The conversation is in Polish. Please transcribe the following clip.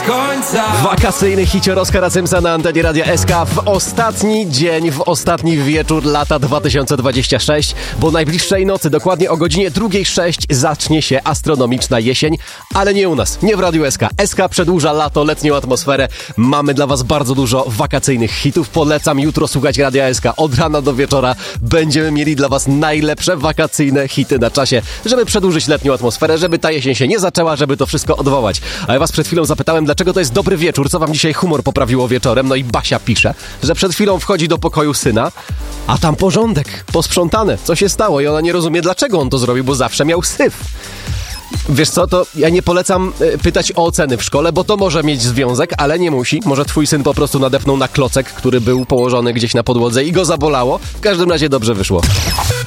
końca. Wakacyjny hicior Oskara Symsa na antenie Radia SK w ostatni dzień, w ostatni wieczór lata 2026, bo najbliższej nocy, dokładnie o godzinie 2:06 zacznie się astronomiczna jesień, ale nie u nas, nie w Radiu SK. SK przedłuża lato, letnią atmosferę. Mamy dla was bardzo dużo wakacyjnych hitów. Polecam jutro słuchać Radia SK od rana do wieczora. Będziemy mieli dla was najlepsze wakacyjne hity na czasie, żeby przedłużyć letnią atmosferę, żeby ta jesień się nie zaczęła, żeby to wszystko odwołać. A ja was przed chwilą zapytałem, dlaczego to jest dobry wieczór, co wam dzisiaj humor poprawiło wieczorem. No i Basia pisze, że przed chwilą wchodzi do pokoju syna, a tam porządek, posprzątane. Co się stało? I ona nie rozumie, dlaczego on to zrobił, bo zawsze miał syf. Wiesz co, to ja nie polecam pytać o oceny w szkole, bo to może mieć związek, ale nie musi. Może twój syn po prostu nadepnął na klocek, który był położony gdzieś na podłodze i go zabolało. W każdym razie dobrze wyszło.